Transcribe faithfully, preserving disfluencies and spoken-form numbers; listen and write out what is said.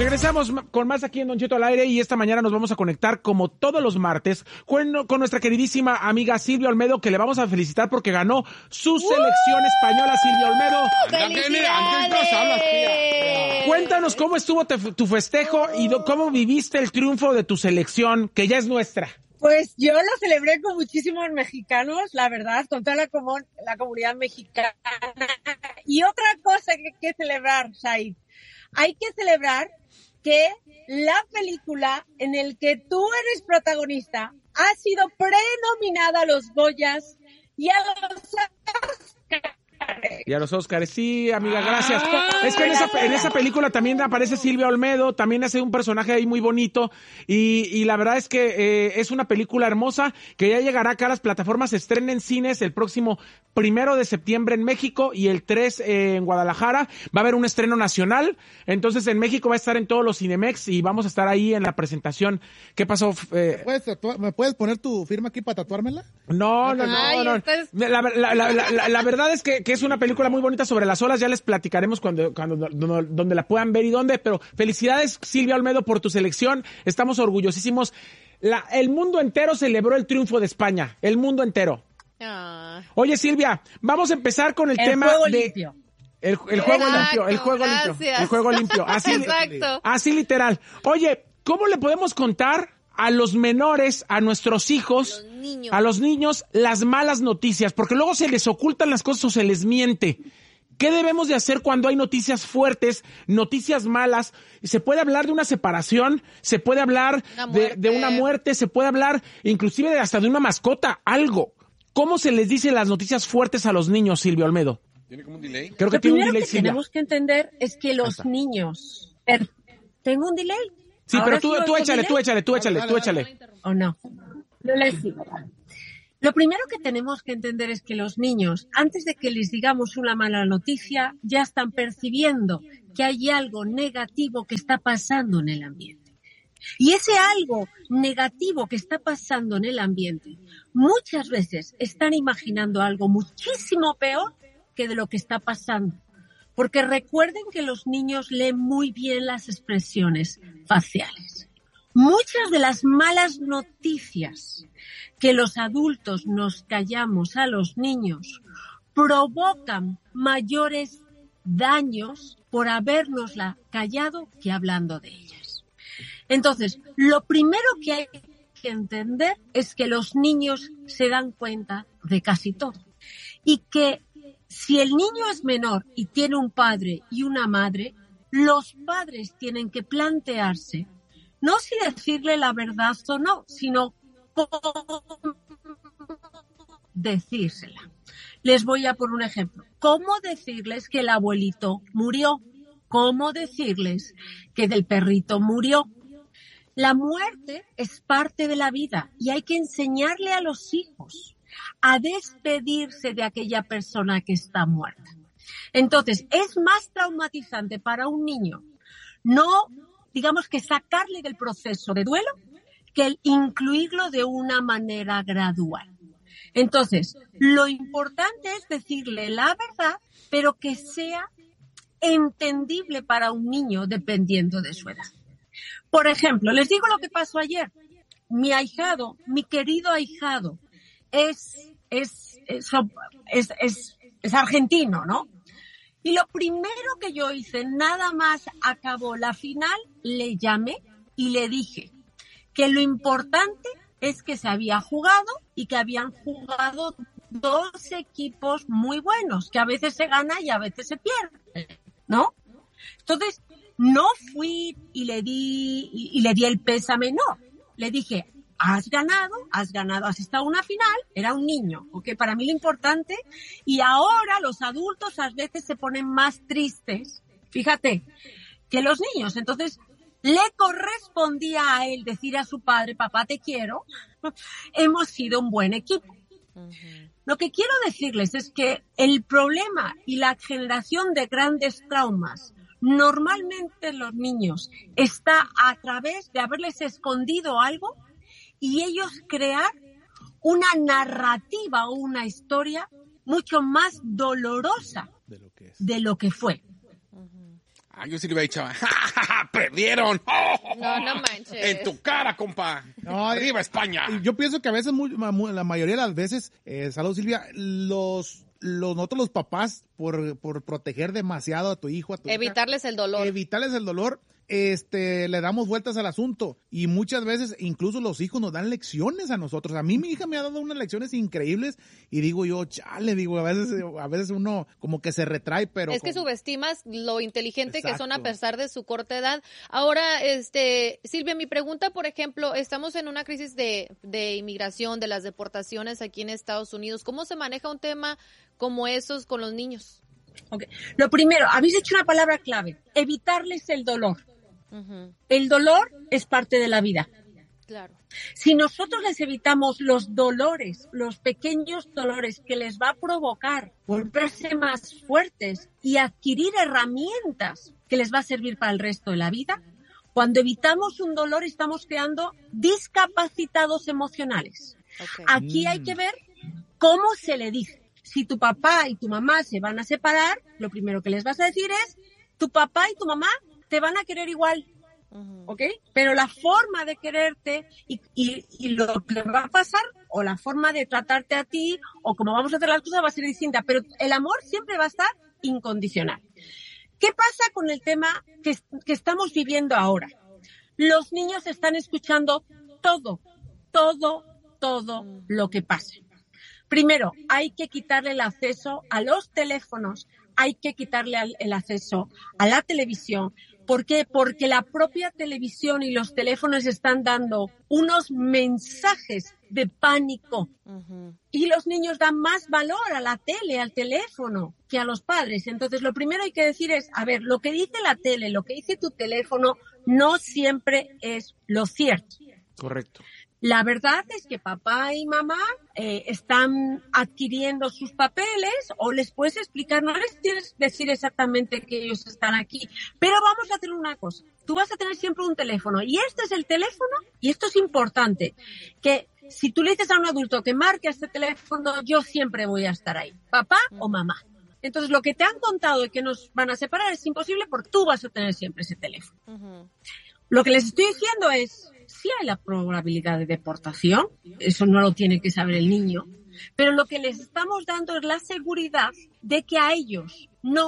Regresamos con más aquí en Don Cheto al aire y esta mañana nos vamos a conectar como todos los martes con, con nuestra queridísima amiga Silvia Olmedo, que le vamos a felicitar porque ganó su selección española. Silvia Olmedo, ¡Felicidades! Cuéntanos cómo estuvo te, tu festejo y do, cómo viviste el triunfo de tu selección, que ya es nuestra. Pues yo lo celebré con muchísimos mexicanos, la verdad, con toda la, comun- la comunidad mexicana. Y otra cosa que hay que celebrar, Said, hay que celebrar que la película en el que tú eres protagonista ha sido prenominada a los Goyas y a los Oscars. Y a los Oscars, sí, amiga, gracias. Es que en esa, en esa película también aparece Silvia Olmedo, también hace un personaje ahí muy bonito, y, y la verdad es que eh, es una película hermosa que ya llegará acá a las plataformas, se estrena en cines el próximo primero de septiembre en México y el tres eh, en Guadalajara. Va a haber un estreno nacional, entonces en México va a estar en todos los Cinemex y vamos a estar ahí en la presentación. ¿Qué pasó? Eh, ¿Me puedes, tatuar, ¿Me puedes poner tu firma aquí para tatuármela? No, no, no, Ay, no. estás... La, la, la, la, la, la verdad es que, que es una película muy bonita sobre las olas, ya les platicaremos cuando, cuando donde, donde la puedan ver y dónde, pero felicidades Silvia Olmedo por tu selección, estamos orgullosísimos. La, el mundo entero celebró el triunfo de España, el mundo entero. Ah. Oye Silvia, vamos a empezar con el, el tema juego de... limpio. El, el juego Exacto, limpio, el juego gracias. limpio, el juego limpio, así, Exacto. así literal. Oye, ¿cómo le podemos contar a los menores, a nuestros hijos, Los niños. a los niños, las malas noticias? Porque luego se les ocultan las cosas o se les miente. ¿Qué debemos de hacer cuando hay noticias fuertes, noticias malas? Se puede hablar de una separación, se puede hablar de, de una muerte, se puede hablar inclusive de hasta de una mascota, algo. ¿Cómo se les dice las noticias fuertes a los niños, Silvia Olmedo? ¿Tiene como un delay? Creo que Lo tiene un primero delay, que Silvia. tenemos que entender es que los niños... Er, ¿Tengo un delay? Sí, ¿Ahora pero tú, sí tú oigo échale, delay? tú échale, tú échale, tú échale. ¿O no? No le sigo. Lo primero que tenemos que entender es que los niños, antes de que les digamos una mala noticia, ya están percibiendo que hay algo negativo que está pasando en el ambiente. Y ese algo negativo que está pasando en el ambiente, muchas veces están imaginando algo muchísimo peor que de lo que está pasando. Porque recuerden que los niños leen muy bien las expresiones faciales. Muchas de las malas noticias que los adultos nos callamos a los niños provocan mayores daños por habérnosla callado que hablando de ellas. Entonces, lo primero que hay que entender es que los niños se dan cuenta de casi todo y que si el niño es menor y tiene un padre y una madre, los padres tienen que plantearse no si decirle la verdad o no, sino cómo decírsela. Les voy a poner un ejemplo. ¿Cómo decirles que el abuelito murió? ¿Cómo decirles que del perrito murió? La muerte es parte de la vida y hay que enseñarle a los hijos a despedirse de aquella persona que está muerta. Entonces, es más traumatizante para un niño no, digamos que sacarle del proceso de duelo que el incluirlo de una manera gradual. Entonces, lo importante es decirle la verdad, pero que sea entendible para un niño dependiendo de su edad. Por ejemplo, les digo lo que pasó ayer. Mi ahijado, mi querido ahijado, es, es, es, es, es, es argentino, ¿no? Y lo primero que yo hice, nada más acabó la final, le llamé y le dije que lo importante es que se había jugado y que habían jugado dos equipos muy buenos, que a veces se gana y a veces se pierde, ¿no? Entonces, no fui y le di, y, y le di el pésame, no. Le dije, has ganado, has ganado, has estado en una final, era un niño, ¿ok? Para mí lo importante, y ahora los adultos a veces se ponen más tristes, fíjate, que los niños. Entonces, le correspondía a él decir a su padre, papá, te quiero, hemos sido un buen equipo. Uh-huh. Lo que quiero decirles es que el problema y la generación de grandes traumas normalmente los niños está a través de haberles escondido algo y ellos crear una narrativa o una historia mucho más dolorosa de lo que, es. de lo que fue. Uh-huh. Ah, yo sí le hubiera dicho, ¡ja, ja, ja! ¡Perdieron! ¡Oh! No, no manches. En tu cara, compa. No, Arriba España. Yo pienso que a veces, muy, la mayoría de las veces, eh, salud Silvia, los, los nosotros los papás, por, por proteger demasiado a tu hijo, a tu Evitarles hija, el dolor. Evitarles el dolor, este, le damos vueltas al asunto. Y muchas veces, incluso los hijos nos dan lecciones a nosotros. A mí mi hija me ha dado unas lecciones increíbles y digo yo, chale, digo, a veces, a veces uno como que se retrae, pero... Es que como... subestimas lo inteligente Exacto. que son a pesar de su corta edad. Ahora, este, Silvia, mi pregunta, por ejemplo, estamos en una crisis de, de inmigración, de las deportaciones aquí en Estados Unidos. ¿Cómo se maneja un tema como esos con los niños? Okay. Lo primero, habéis dicho una palabra clave, evitarles el dolor. Uh-huh. El dolor es parte de la vida. Claro. Si nosotros les evitamos los dolores, los pequeños dolores que les va a provocar volverse más fuertes y adquirir herramientas que les va a servir para el resto de la vida, cuando evitamos un dolor estamos creando discapacitados emocionales. Okay. Aquí hay que ver cómo se le dice. Si tu papá y tu mamá se van a separar, lo primero que les vas a decir es, tu papá y tu mamá te van a querer igual, uh-huh. ¿ok? Pero la forma de quererte y, y, y lo que va a pasar, o la forma de tratarte a ti, o cómo vamos a hacer las cosas va a ser distinta, pero el amor siempre va a estar incondicional. ¿Qué pasa con el tema que, que estamos viviendo ahora? Los niños están escuchando todo, todo, todo uh-huh. lo que pasa. Primero, hay que quitarle el acceso a los teléfonos, hay que quitarle el acceso a la televisión. ¿Por qué? Porque la propia televisión y los teléfonos están dando unos mensajes de pánico. Uh-huh. Y los niños dan más valor a la tele, al teléfono, que a los padres. Entonces, lo primero hay que decir es, a ver, lo que dice la tele, lo que dice tu teléfono, no siempre es lo cierto. Correcto. La verdad es que papá y mamá eh, están adquiriendo sus papeles o les puedes explicar, no les tienes que decir exactamente que ellos están aquí, pero vamos a hacer una cosa. Tú vas a tener siempre un teléfono y este es el teléfono y esto es importante, que si tú le dices a un adulto que marque este teléfono, yo siempre voy a estar ahí, papá o mamá. Entonces, lo que te han contado de que nos van a separar es imposible porque tú vas a tener siempre ese teléfono. Uh-huh. Lo que les estoy diciendo es, sí hay la probabilidad de deportación, eso no lo tiene que saber el niño, pero lo que les estamos dando es la seguridad de que a ellos no